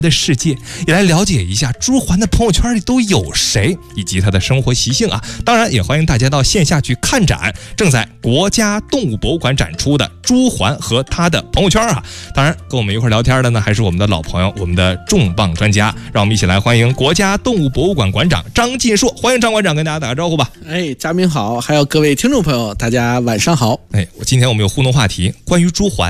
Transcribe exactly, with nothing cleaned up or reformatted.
的世界，也来了解一下朱鹮的朋友圈里都有谁，以及他的生活习性啊。当然，也欢迎大家到线下去看展，正在国家动物博物馆展出的朱鹮和他的朋友圈啊。当然，跟我们一块聊天的呢，还是我们的老朋友，我们的重磅专家。让我们一起来欢迎国家动物博物馆馆长张晋硕，欢迎张馆长跟大家打个招呼吧。 哎，嘉宾好，还有各位听众朋友，大家晚上好。 哎，我今天我们有互动话题，关于朱鹮。